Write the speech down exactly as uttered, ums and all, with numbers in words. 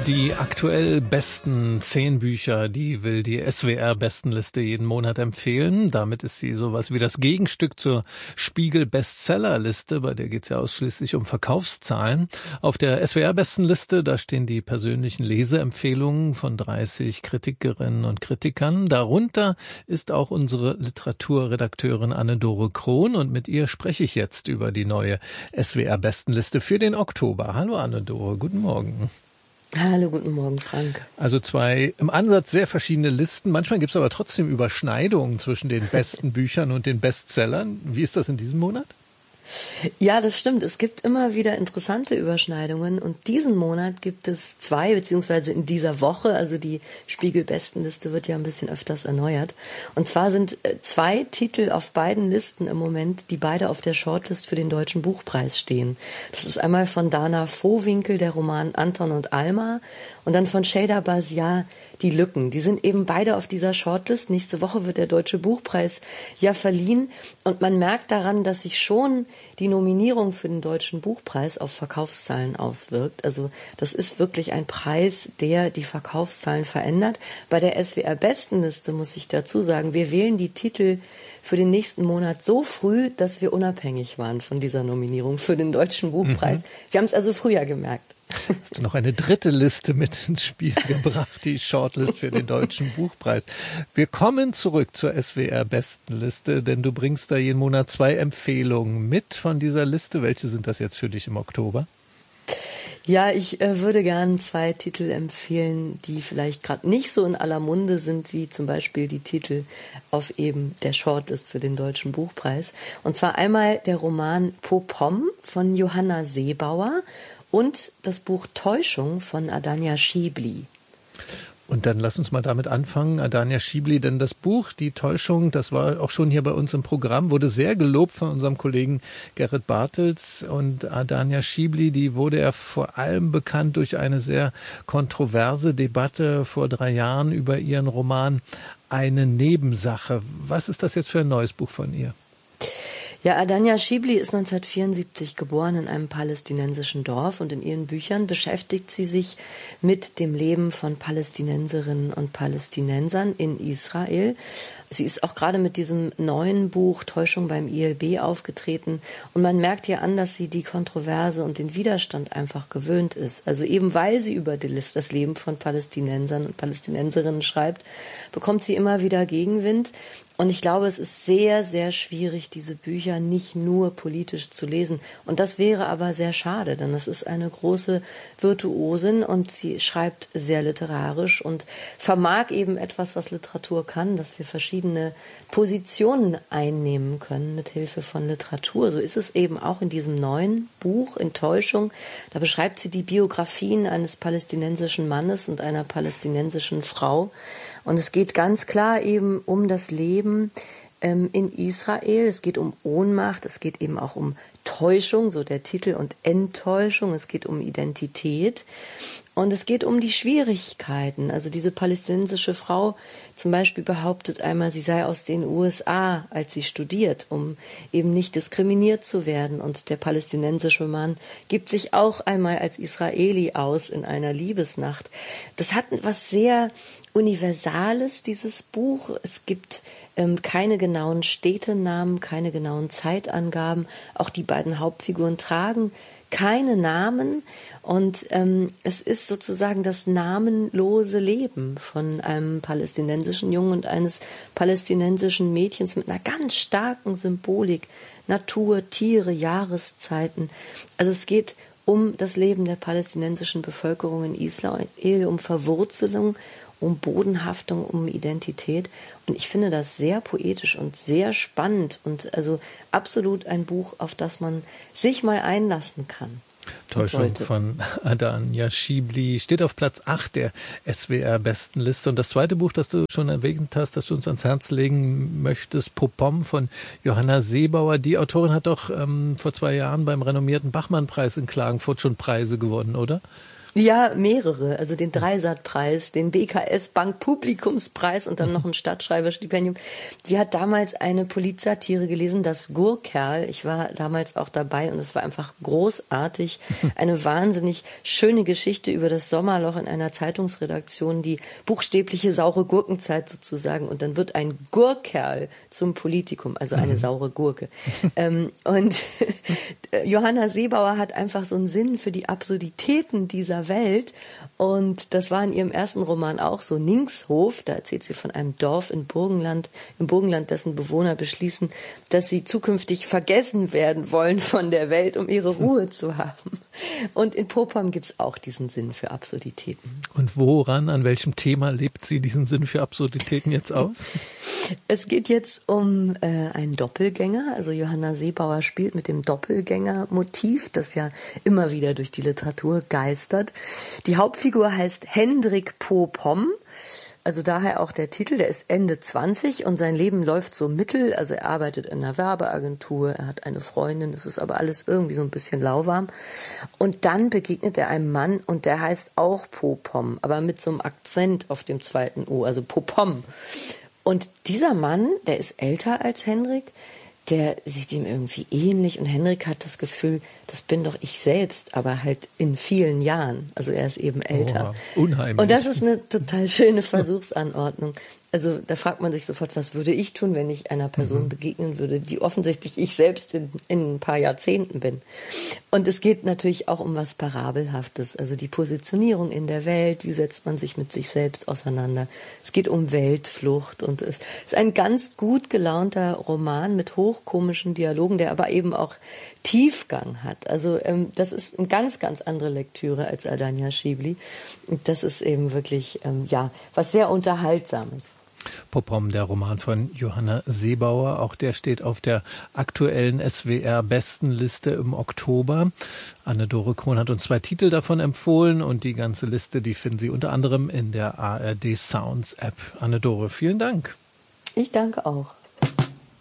Die aktuell besten zehn Bücher, die will die S W R-Bestenliste jeden Monat empfehlen. Damit ist sie sowas wie das Gegenstück zur Spiegel-Bestsellerliste, bei der geht es ja ausschließlich um Verkaufszahlen. Auf der S W R-Bestenliste, da stehen die persönlichen Leseempfehlungen von dreißig Kritikerinnen und Kritikern. Darunter ist auch unsere Literaturredakteurin Anne-Dore Krohn und mit ihr spreche ich jetzt über die neue S W R-Bestenliste für den Oktober. Hallo Anne-Dore, guten Morgen. Hallo, guten Morgen, Frank. Also zwei im Ansatz sehr verschiedene Listen. Manchmal gibt es aber trotzdem Überschneidungen zwischen den besten Büchern und den Bestsellern. Wie ist das in diesem Monat? Ja, das stimmt. Es gibt immer wieder interessante Überschneidungen und diesen Monat gibt es zwei, beziehungsweise in dieser Woche, also die Spiegel-Bestenliste wird ja ein bisschen öfters erneuert. Und zwar sind zwei Titel auf beiden Listen im Moment, die beide auf der Shortlist für den Deutschen Buchpreis stehen. Das ist einmal von Dana Vohwinkel der Roman Anton und Alma und dann von Şeyda Basiar Die Lücken. Die sind eben beide auf dieser Shortlist. Nächste Woche wird der Deutsche Buchpreis ja verliehen und man merkt daran, dass sich schon die Nominierung für den Deutschen Buchpreis auf Verkaufszahlen auswirkt. Also das ist wirklich ein Preis, der die Verkaufszahlen verändert. Bei der S W R-Bestenliste muss ich dazu sagen, wir wählen die Titel für den nächsten Monat so früh, dass wir unabhängig waren von dieser Nominierung für den Deutschen Buchpreis. Mhm. Wir haben es also früher gemerkt. Hast du noch eine dritte Liste mit ins Spiel gebracht, die Shortlist für den Deutschen Buchpreis. Wir kommen zurück zur S W R-Bestenliste, denn du bringst da jeden Monat zwei Empfehlungen mit von dieser Liste. Welche sind das jetzt für dich im Oktober? Ja, ich äh, würde gern zwei Titel empfehlen, die vielleicht gerade nicht so in aller Munde sind, wie zum Beispiel die Titel auf eben der Shortlist für den Deutschen Buchpreis. Und zwar einmal der Roman Popom von Johanna Seebauer und das Buch Täuschung von Adania Schiebli. Und dann lass uns mal damit anfangen, Adania Schiebli, denn das Buch, Die Täuschung, das war auch schon hier bei uns im Programm, wurde sehr gelobt von unserem Kollegen Gerrit Bartels. Und Adania Schiebli, die wurde ja vor allem bekannt durch eine sehr kontroverse Debatte vor drei Jahren über ihren Roman Eine Nebensache. Was ist das jetzt für ein neues Buch von ihr? Ja, Adania Schiebli ist neunzehnhundertvierundsiebzig geboren in einem palästinensischen Dorf und in ihren Büchern beschäftigt sie sich mit dem Leben von Palästinenserinnen und Palästinensern in Israel. Sie ist auch gerade mit diesem neuen Buch Täuschung beim I L B aufgetreten und man merkt ihr an, dass sie die Kontroverse und den Widerstand einfach gewöhnt ist. Also eben weil sie über das Leben von Palästinensern und Palästinenserinnen schreibt, bekommt sie immer wieder Gegenwind. Und ich glaube, es ist sehr, sehr schwierig, diese Bücher nicht nur politisch zu lesen. Und das wäre aber sehr schade, denn es ist eine große Virtuosin und sie schreibt sehr literarisch und vermag eben etwas, was Literatur kann, dass wir verschiedene Positionen einnehmen können mit Hilfe von Literatur. So ist es eben auch in diesem neuen Buch, Enttäuschung. Da beschreibt sie die Biografien eines palästinensischen Mannes und einer palästinensischen Frau. Und es geht ganz klar eben um das Leben ähm, in Israel. Es geht um Ohnmacht, es geht eben auch um Täuschung, so der Titel, und Enttäuschung. Es geht um Identität und es geht um die Schwierigkeiten. Also diese palästinensische Frau zum Beispiel behauptet einmal, sie sei aus den U S A, als sie studiert, um eben nicht diskriminiert zu werden. Und der palästinensische Mann gibt sich auch einmal als Israeli aus in einer Liebesnacht. Das hat was sehr Universales, dieses Buch. Es gibt ähm, keine genauen Städtenamen, keine genauen Zeitangaben. Auch die beiden Hauptfiguren tragen keine Namen und ähm, es ist sozusagen das namenlose Leben von einem palästinensischen Jungen und eines palästinensischen Mädchens mit einer ganz starken Symbolik, Natur, Tiere, Jahreszeiten. Also es geht um das Leben der palästinensischen Bevölkerung in Israel, um Verwurzelung, um Bodenhaftung, um Identität. Und ich finde das sehr poetisch und sehr spannend und also absolut ein Buch, auf das man sich mal einlassen kann. Täuschung von Adania Schiebli steht auf Platz acht der S W R-Bestenliste. Und das zweite Buch, das du schon erwähnt hast, das du uns ans Herz legen möchtest, Popom von Johanna Seebauer. Die Autorin hat doch ähm, vor zwei Jahren beim renommierten Bachmann-Preis in Klagenfurt schon Preise gewonnen, oder? Ja, mehrere. Also den Dreisat-Preis, den B K S-Bank-Publikumspreis und dann noch ein Stadtschreiberstipendium. Sie hat damals eine Politsatire gelesen, das Gurkerl. Ich war damals auch dabei und es war einfach großartig. Eine wahnsinnig schöne Geschichte über das Sommerloch in einer Zeitungsredaktion, die buchstäbliche saure Gurkenzeit sozusagen. Und dann wird ein Gurkerl zum Politikum, also eine saure Gurke. ähm, und Johanna Seebauer hat einfach so einen Sinn für die Absurditäten dieser Welt. Und das war in ihrem ersten Roman auch so. Ningshof, da erzählt sie von einem Dorf in Burgenland, im Burgenland, dessen Bewohner beschließen, dass sie zukünftig vergessen werden wollen von der Welt, um ihre Ruhe zu haben. Und in Popom gibt's auch diesen Sinn für Absurditäten. Und woran, an welchem Thema lebt sie diesen Sinn für Absurditäten jetzt aus? Es geht jetzt um äh, einen Doppelgänger. Also Johanna Seebauer spielt mit dem Doppelgänger-Motiv, das ja immer wieder durch die Literatur geistert. Die Hauptfigur heißt Hendrik Popom. Also daher auch der Titel, der ist Ende zwanzig und sein Leben läuft so mittel. Also er arbeitet in einer Werbeagentur, er hat eine Freundin, es ist aber alles irgendwie so ein bisschen lauwarm. Und dann begegnet er einem Mann und der heißt auch Popom, aber mit so einem Akzent auf dem zweiten O, also Popom. Und dieser Mann, der ist älter als Hendrik, der sieht ihm irgendwie ähnlich und Hendrik hat das Gefühl, das bin doch ich selbst, aber halt in vielen Jahren. Also er ist eben älter. Oh, unheimlich. Und das ist eine total schöne Versuchsanordnung. Also da fragt man sich sofort, was würde ich tun, wenn ich einer Person mhm. begegnen würde, die offensichtlich ich selbst in, in ein paar Jahrzehnten bin. Und es geht natürlich auch um was Parabelhaftes, also die Positionierung in der Welt, wie setzt man sich mit sich selbst auseinander. Es geht um Weltflucht und es ist ein ganz gut gelaunter Roman mit hochkomischen Dialogen, der aber eben auch Tiefgang hat. Also ähm, das ist eine ganz, ganz andere Lektüre als Adanya Schibli. Und das ist eben wirklich, ähm, ja, was sehr Unterhaltsames. Popom, der Roman von Johanna Seebauer, auch der steht auf der aktuellen S W R-Bestenliste im Oktober. Anne-Dore Krohn hat uns zwei Titel davon empfohlen und die ganze Liste, die finden Sie unter anderem in der A R D Sounds App. Anne-Dore, vielen Dank. Ich danke auch.